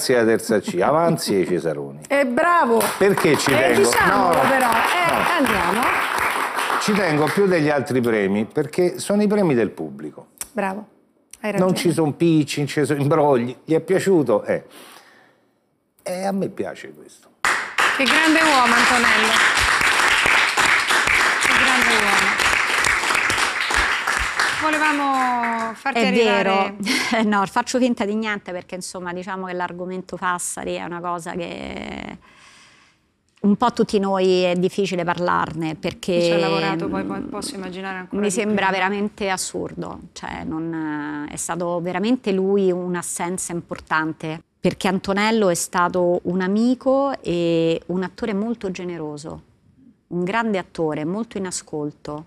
ragazzi della terza C, avanzi ai Cesaroni. Bravo! Perché ci tengo? Diciamolo No, però, no. andiamo. Ci tengo più degli altri premi perché sono i premi del pubblico. Bravo, hai ragione. Non ci sono picci, non ci sono imbrogli. Gli è piaciuto? E a me piace questo. Che grande uomo, Antonello. Che grande uomo. Volevamo farti arrivare... È vero, no, faccio finta di niente perché insomma diciamo che l'argomento Fassari è una cosa che un po' tutti noi è difficile parlarne perché... Chi ci ha lavorato poi posso immaginare ancora mi di sembra più. veramente assurdo, cioè è stato veramente lui un'assenza importante perché Antonello è stato un amico e un attore molto generoso, un grande attore, molto in ascolto.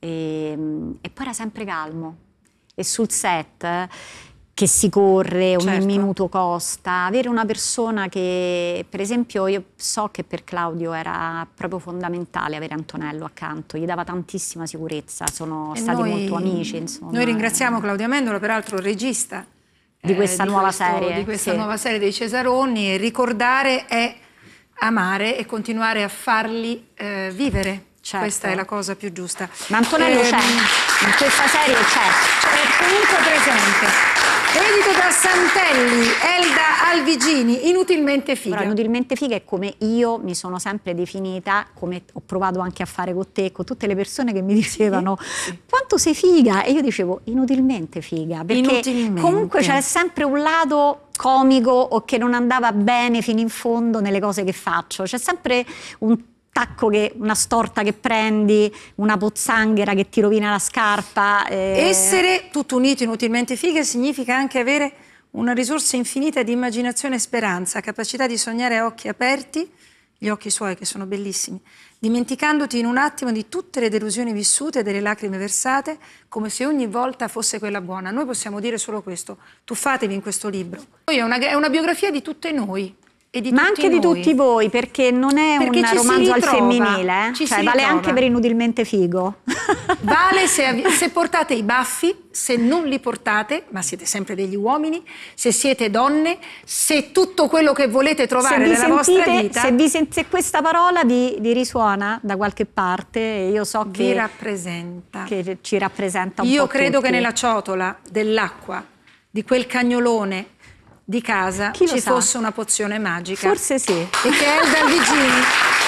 E poi era sempre calmo e sul set che si corre, ogni Certo. minuto costa, avere una persona che, per esempio, io so che per Claudio era proprio fondamentale avere Antonello accanto, gli dava tantissima sicurezza, sono stati molto amici, insomma. Noi ringraziamo Claudio Amendola, peraltro regista di questa nuova serie. Di questa sì. nuova serie dei Cesaroni, e ricordare è amare e continuare a farli vivere. Certo. Questa è la cosa più giusta. Ma Antonello c'è, in questa serie c'è. È comunque presente. Edito da Santelli, Elda Alvigini, Inutilmente figa. Però Inutilmente figa è come io mi sono sempre definita, come ho provato anche a fare con te, con tutte le persone che mi dicevano quanto sei figa, e io dicevo inutilmente figa, perché Inutilmente. comunque c'è sempre un lato comico o che non andava bene fino in fondo nelle cose che faccio, c'è sempre un tacco, una storta che prendi, una pozzanghera che ti rovina la scarpa. Essere tutto unito, inutilmente fighe, significa anche avere una risorsa infinita di immaginazione e speranza, capacità di sognare a occhi aperti, gli occhi suoi che sono bellissimi, dimenticandoti in un attimo di tutte le delusioni vissute e delle lacrime versate, come se ogni volta fosse quella buona. Noi possiamo dire solo questo: tuffatevi in questo libro. È una biografia di tutte noi. Ma anche di tutti voi, perché non è un romanzo al femminile, cioè vale anche per Inutilmente figo. Vale se portate i baffi, se non li portate, ma siete sempre degli uomini, se siete donne, se tutto quello che volete trovare nella vostra vita. Se questa parola vi risuona da qualche parte, io so che vi rappresenta. Che ci rappresenta un po' Io credo tutti. che nella ciotola dell'acqua di quel cagnolone di casa ci fosse una pozione magica. Forse sì. E che Elda Alvigini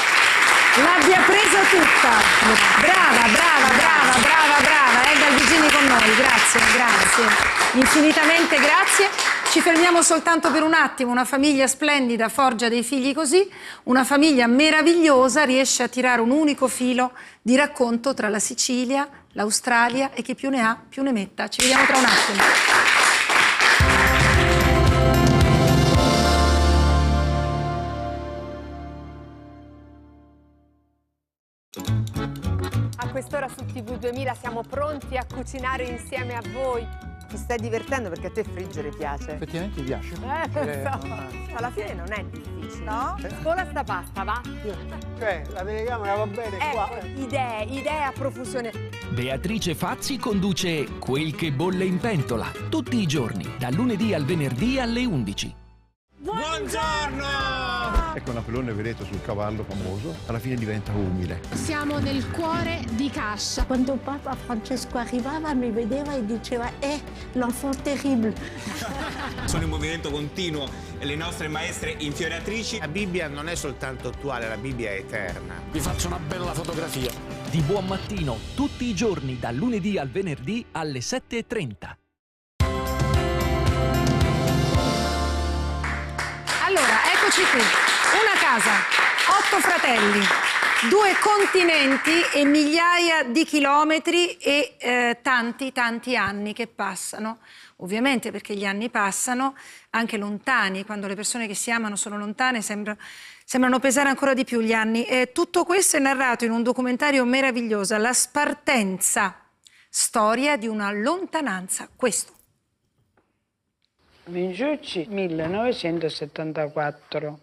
l'abbia presa tutta. Brava. Elda Alvigini con noi, grazie. Infinitamente grazie. Ci fermiamo soltanto per un attimo. Una famiglia splendida forgia dei figli così. Una famiglia meravigliosa riesce a tirare un unico filo di racconto tra la Sicilia, l'Australia e chi più ne ha più ne metta. Ci vediamo tra un attimo. A quest'ora su TV 2000 siamo pronti a cucinare insieme a voi. Ti stai divertendo perché a te friggere piace. Effettivamente mi piace. Lo so. Alla fine non è difficile. No? Scola sta pasta, va? Cioè, la telecamera va bene qua. Idee a profusione. Beatrice Fazzi conduce Quel che bolle in pentola, tutti i giorni, dal lunedì al venerdì alle 11. Buongiorno! Ecco Napoleone, vedete, sul cavallo famoso, alla fine diventa umile. Siamo nel cuore di Cascia. Quando Papa Francesco arrivava mi vedeva e diceva l'enfant terrible. Sono in movimento continuo le nostre maestre infioriatrici. La Bibbia non è soltanto attuale, la Bibbia è eterna. Vi faccio una bella fotografia. Di buon mattino, tutti i giorni, dal lunedì al venerdì alle 7:30. Allora, eccoci qui. Una casa, 8 fratelli, 2 continenti e migliaia di chilometri e tanti anni che passano. Ovviamente perché gli anni passano anche lontani, quando le persone che si amano sono lontane sembrano pesare ancora di più gli anni. E tutto questo è narrato in un documentario meraviglioso, La Spartenza, storia di una lontananza. Questo. Vinciucci 1974.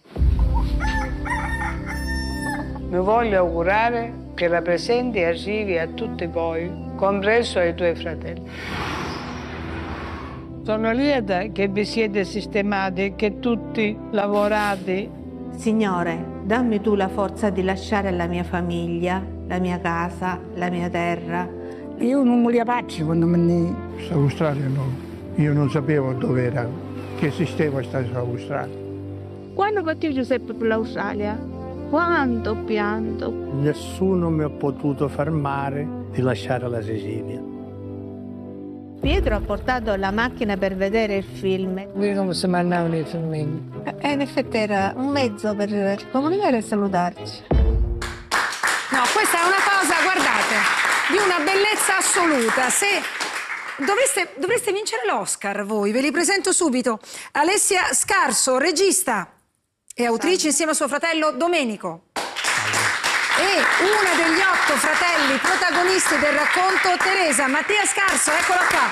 Mi voglio augurare che la presente arrivi a tutti voi, compreso ai tuoi fratelli. Sono lieta che vi siete sistemati, che tutti lavorate. Signore, dammi tu la forza di lasciare la mia famiglia, la mia casa, la mia terra. Io non me li faccio quando me ne... L'Australia no. Io non sapevo dove era, che sistema sta l'Australia. Quando partì Giuseppe per l'Australia, quanto ho pianto. Nessuno mi ha potuto fermare di lasciare la Sicilia. Pietro ha portato la macchina per vedere il film. Qui come si mandavano i filmini. E in effetti era un mezzo per comunicare e salutarci. No, questa è una cosa, guardate, di una bellezza assoluta. Se dovreste vincere l'Oscar voi, ve li presento subito. Alessia Scarso, regista e autrice insieme a suo fratello Domenico. E una degli 8 fratelli protagonisti del racconto, Teresa. Mattia Scarso, eccola qua.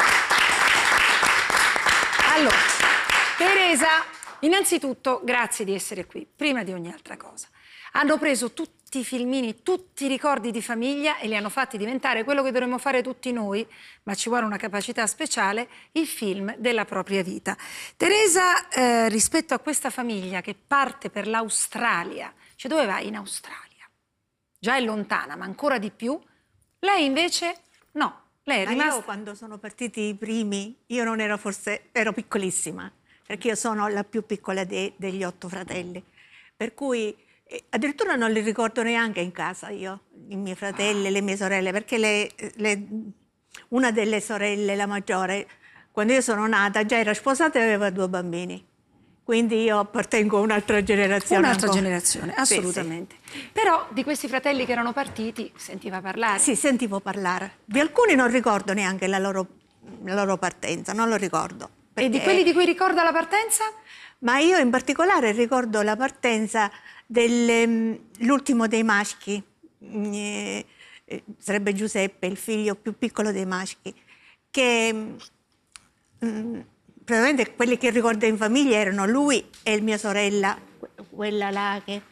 Allora, Teresa, innanzitutto grazie di essere qui, prima di ogni altra cosa. Hanno preso tutti i filmini, tutti i ricordi di famiglia e li hanno fatti diventare quello che dovremmo fare tutti noi, ma ci vuole una capacità speciale, il film della propria vita. Teresa, rispetto a questa famiglia che parte per l'Australia, cioè dove vai in Australia? Già è lontana, ma ancora di più. Lei invece no, lei è rimasta... Io quando sono partiti i primi, io non ero ero piccolissima, perché io sono la più piccola degli 8 fratelli. Per cui addirittura non li ricordo neanche in casa io, i miei fratelli, le mie sorelle, perché una delle sorelle, la maggiore, quando io sono nata già era sposata e aveva 2 bambini. Quindi io appartengo a un'altra generazione. Un'altra generazione, assolutamente. Sì, sì. Però di questi fratelli che erano partiti sentiva parlare? Sì, sentivo parlare. Di alcuni non ricordo neanche la loro partenza, non lo ricordo. E di quelli di cui ricorda la partenza? Ma io in particolare ricordo la partenza dell'ultimo dei maschi, sarebbe Giuseppe, il figlio più piccolo dei maschi, che... Praticamente quelli che ricordo in famiglia erano lui e mia sorella, quella là che...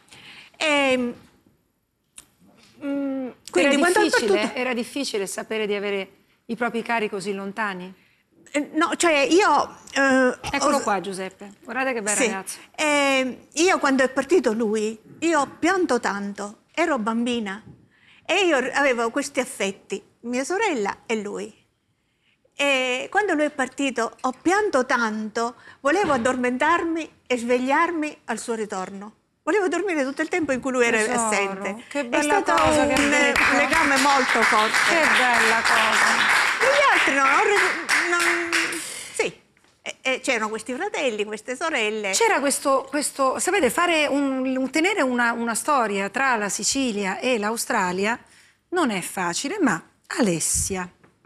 Quindi era difficile sapere di avere i propri cari così lontani? No, cioè io... Eccolo qua Giuseppe, guardate che bel ragazzo. Io quando è partito lui, io ho pianto tanto, ero bambina e io avevo questi affetti, mia sorella e lui. E quando lui è partito ho pianto tanto, volevo addormentarmi e svegliarmi al suo ritorno. Volevo dormire tutto il tempo in cui lui era assente. Che bella è stato cosa un legame molto forte. Che bella cosa. Gli altri sì, c'erano questi fratelli, queste sorelle. C'era questo sapete, tenere una storia tra la Sicilia e l'Australia non è facile, ma Alessia.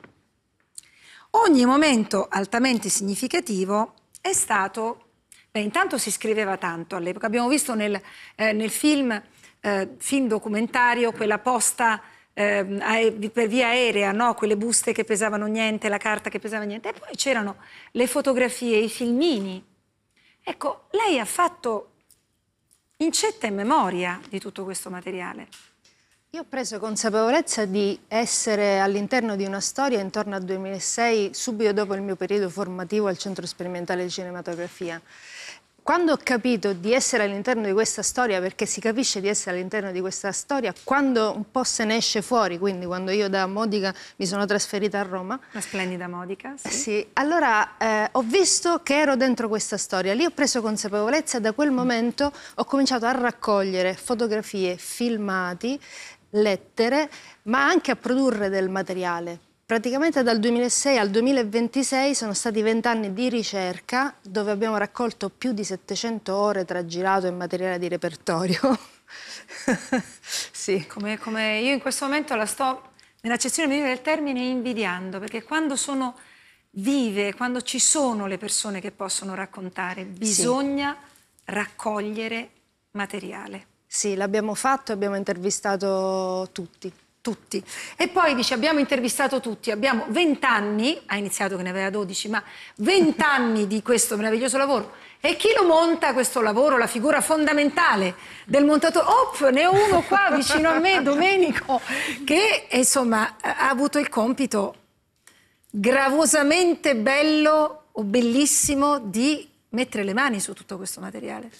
Ogni momento altamente significativo è stato... intanto si scriveva tanto all'epoca. Abbiamo visto nel film documentario quella posta per via aerea, no? Quelle buste che pesavano niente, la carta che pesava niente. E poi c'erano le fotografie, i filmini. Ecco, lei ha fatto incetta in memoria di tutto questo materiale. Io ho preso consapevolezza di essere all'interno di una storia intorno al 2006, subito dopo il mio periodo formativo al Centro Sperimentale di Cinematografia. Quando ho capito di essere all'interno di questa storia, perché si capisce di essere all'interno di questa storia, quando un po' se ne esce fuori, quindi quando io da Modica mi sono trasferita a Roma. La splendida Modica, sì. Sì, allora ho visto che ero dentro questa storia, lì ho preso consapevolezza e da quel momento ho cominciato a raccogliere fotografie, filmati, lettere, ma anche a produrre del materiale. Praticamente dal 2006 al 2026 sono stati 20 anni di ricerca dove abbiamo raccolto più di 700 ore tra girato e materiale di repertorio. Sì. Come io in questo momento la sto, nell'accezione migliore del termine, invidiando, perché quando sono vive, quando ci sono le persone che possono raccontare, bisogna raccogliere materiale. Sì, l'abbiamo fatto, abbiamo intervistato tutti. E poi dice abbiamo intervistato tutti, abbiamo 20 anni, ha iniziato che ne aveva 12, ma 20 anni di questo meraviglioso lavoro. E chi lo monta questo lavoro, la figura fondamentale del montatore? Ne ho uno qua vicino a me, Domenico, che insomma ha avuto il compito gravosamente bello o bellissimo di mettere le mani su tutto questo materiale.